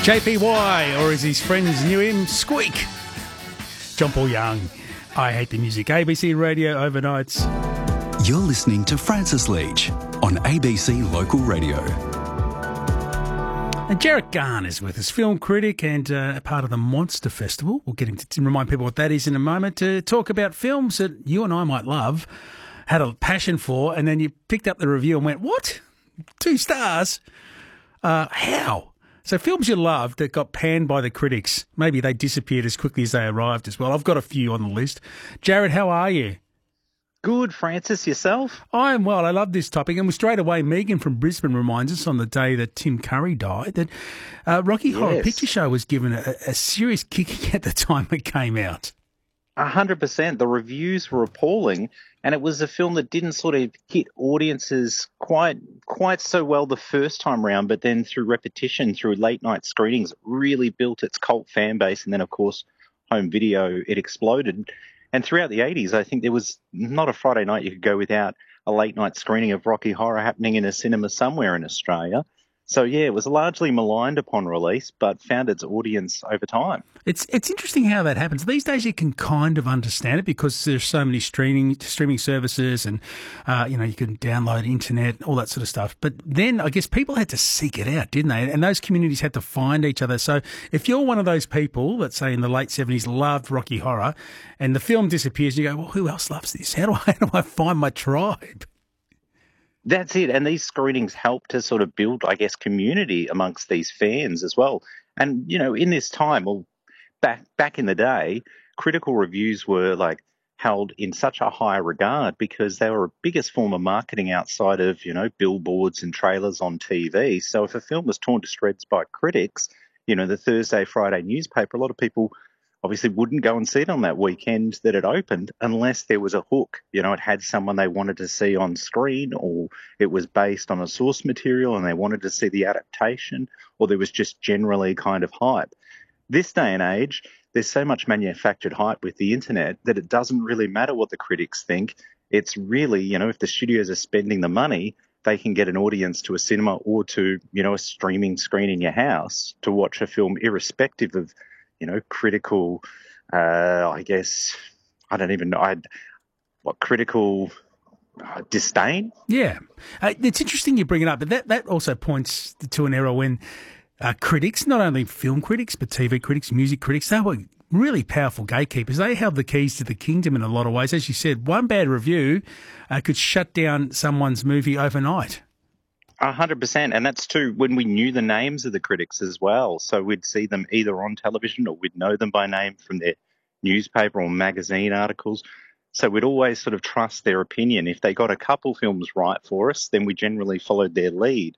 JPY, or as his friends knew him, Squeak. John Paul Young. I Hate the Music. ABC Radio Overnights. You're listening to Francis Leach on ABC Local Radio. And Jarrett Garn is with us, film critic and a part of the Monster Festival. We'll get him to remind people what that is in a moment, to talk about films that you and I might love, had a passion for, and then you picked up the review and went, what? 2 stars? How? So films you loved that got panned by the critics, maybe they disappeared as quickly as they arrived as well. I've got a few on the list. Jarrett, how are you? Good, Francis. Yourself? I'm well. I love this topic. And straight away, Megan from Brisbane reminds us on the day that Tim Curry died that Rocky Horror Picture Show was given a serious kicking at the time it came out. 100%. The reviews were appalling, and it was a film that didn't sort of hit audiences quite so well the first time round, but then through repetition, through late-night screenings, it really built its cult fan base, and then, of course, home video, it exploded. And throughout the 80s, I think there was not a Friday night you could go without a late-night screening of Rocky Horror happening in a cinema somewhere in Australia. So, yeah, it was largely maligned upon release, but found its audience over time. It's interesting how that happens. These days you can kind of understand it because there's so many streaming services and, you can download internet, all that sort of stuff. But then I guess people had to seek it out, didn't they? And those communities had to find each other. So if you're one of those people, let's say in the late 70s, loved Rocky Horror and the film disappears, you go, well, who else loves this? How do I find my tribe? That's it. And these screenings help to sort of build, I guess, community amongst these fans as well. And, in this time, well, back in the day, critical reviews were held in such a high regard because they were a biggest form of marketing outside of, billboards and trailers on TV. So if a film was torn to shreds by critics, the Thursday, Friday newspaper, a lot of people obviously wouldn't go and see it on that weekend that it opened unless there was a hook. It had someone they wanted to see on screen, or it was based on a source material and they wanted to see the adaptation, or there was just generally kind of hype. This day and age, there's so much manufactured hype with the internet that it doesn't really matter what the critics think. It's really, if the studios are spending the money, they can get an audience to a cinema or to, a streaming screen in your house to watch a film irrespective of critical, I guess, I don't even know, critical disdain? Yeah. It's interesting you bring it up, but that also points to an era when critics, not only film critics, but TV critics, music critics, they were really powerful gatekeepers. They held the keys to the kingdom in a lot of ways. As you said, one bad review could shut down someone's movie overnight. 100%, and that's too when we knew the names of the critics as well. So we'd see them either on television or we'd know them by name from their newspaper or magazine articles. So we'd always sort of trust their opinion. If they got a couple films right for us, then we generally followed their lead.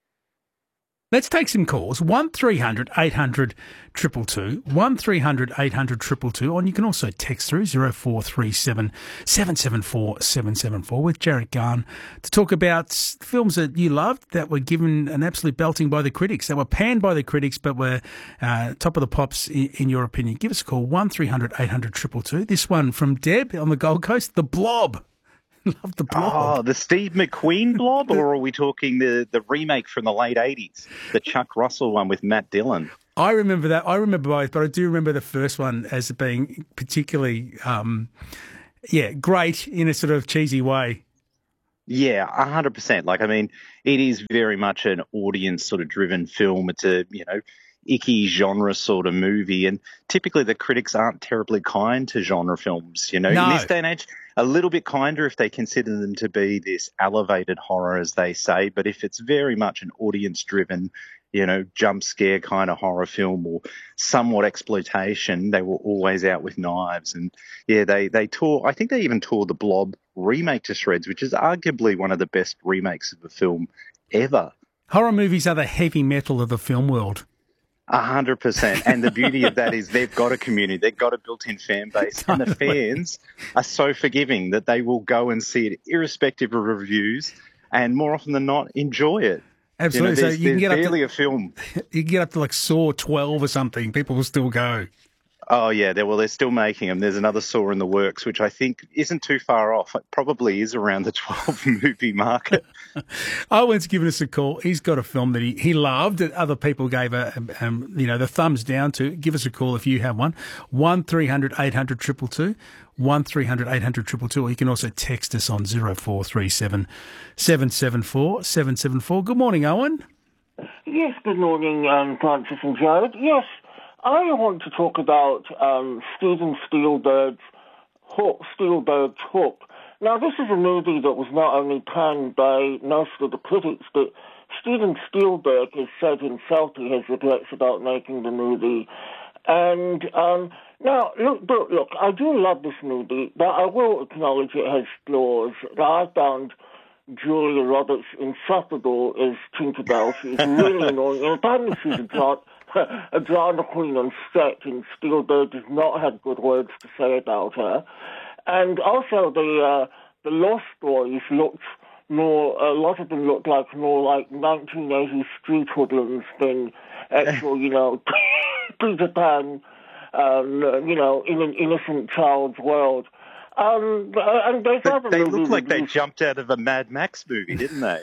Let's take some calls. 1300 800 222, 1300 800 222, and you can also text through 0437 774 774 with Jarrett Garn to talk about films that you loved that were given an absolute belting by the critics, that were panned by the critics but were top of the pops in your opinion. Give us a call, 1300 800 222. This one from Deb on the Gold Coast, The Blob. Love The Blob. Oh, the Steve McQueen Blob, or are we talking the remake from the late 80s, the Chuck Russell one with Matt Dillon? I remember that. I remember both, but I do remember the first one as being particularly, great in a sort of cheesy way. Yeah, 100%. It is very much an audience sort of driven film. It's a, icky genre sort of movie, and typically the critics aren't terribly kind to genre films, No. In this day and age, a little bit kinder if they consider them to be this elevated horror, as they say, but if it's very much an audience driven, jump scare kind of horror film or somewhat exploitation, they were always out with knives. And yeah, they tore, I think they even tore the Blob remake to shreds, which is arguably one of the best remakes of a film ever. Horror movies are the heavy metal of the film world. 100%. And the beauty of that is they've got a community. They've got a built-in fan base. And the fans are so forgiving that they will go and see it irrespective of reviews and more often than not enjoy it. Absolutely. So you can get barely a film. You can get up to Saw 12 or something. People will still go. Oh, yeah. They're still making them. There's another Saw in the works, which I think isn't too far off. It probably is around the 12-movie market. Owen's given us a call. He's got a film that he loved that other people gave the thumbs down to. Give us a call if you have one. 1300 800 222. 1300 800 222, or you can also text us on 0437 774 774. Good morning, Owen. Yes, good morning, Francis and Jared. Yes, I want to talk about Steven Spielberg's Hook. Now, this is a movie that was not only panned by most of the critics, but Steven Spielberg has said himself he has regrets about making the movie. And now, look, I do love this movie, but I will acknowledge it has flaws. I found Julia Roberts insufferable as Tinkerbell. She's really annoying. And apparently she's a drama queen on set, and Spielberg does not have good words to say about her. And also the Lost Boys looked more, a lot of them looked like more like 1980s street hoodlums than actual, Peter Pan, in an innocent child's world. And they look like they jumped out of a Mad Max movie, didn't they?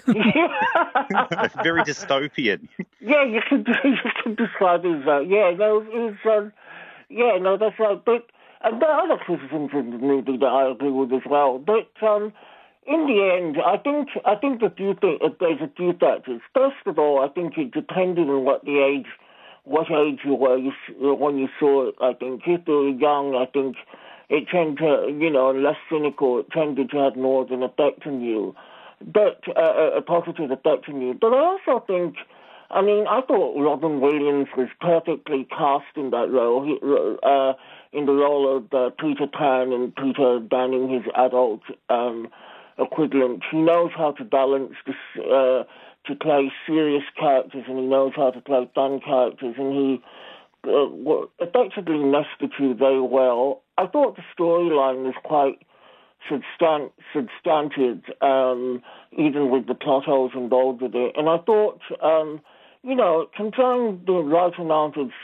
Very dystopian. Yeah, you can describe it as that. That's right. But and there are other criticisms in the movie that I agree with as well. But in the end, I think that there's a few factors. First of all, I think it depended on what age you were when you saw it. I think if you were young, I think it tended to, less cynical, it tended to have more of an effect on you, but a positive effect on you. But I also think, I thought Robin Williams was perfectly cast in that role, in the role of Peter Pan and Peter Banning, his adult equivalent. He knows how to balance this, to play serious characters, and he knows how to play fun characters, and he effectively meshed the two very well. I thought the storyline was quite substantive, even with the plot holes involved with it. And I thought, it contained the right amount of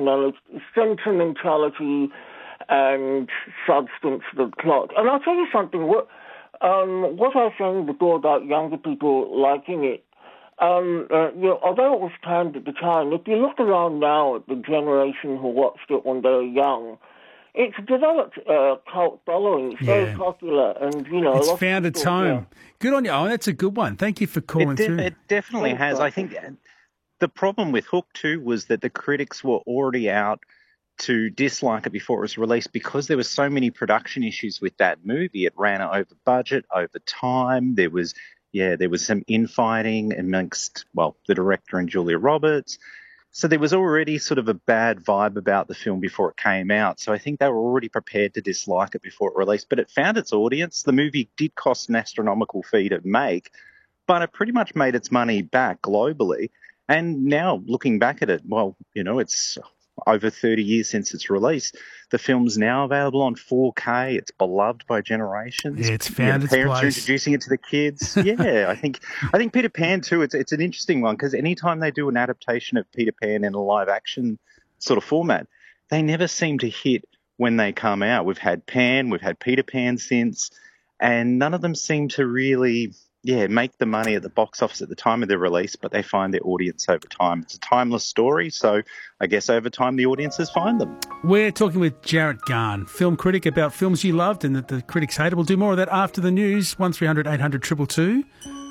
sentimentality and substance to the plot. And I'll tell you something, what I was saying before about younger people liking it, although it was panned at the time, if you look around now at the generation who watched it when they were young, it's developed a cult following. It's very popular, and it's found its home. Yeah. Good on you, Owen. That's a good one. Thank you for calling through. It definitely has. I think the problem with Hook too was that the critics were already out to dislike it before it was released because there were so many production issues with that movie. It ran over budget, over time. There was some infighting amongst, the director and Julia Roberts. So there was already sort of a bad vibe about the film before it came out. So I think they were already prepared to dislike it before it released. But it found its audience. The movie did cost an astronomical fee to make, but it pretty much made its money back globally. And now looking back at it, it's over 30 years since its release. The film's now available on 4K. It's beloved by generations. Yeah, it's found its parents place. Are introducing it to the kids. Yeah, I think Peter Pan too. It's an interesting one because anytime they do an adaptation of Peter Pan in a live action sort of format, they never seem to hit when they come out. We've had Pan, we've had Peter Pan since, and none of them seem to really make the money at the box office at the time of their release, but they find their audience over time. It's a timeless story, so I guess over time the audiences find them. We're talking with Jarrett Garn, film critic, about films you loved and that the critics hated. We'll do more of that after the news. 1300 800 222.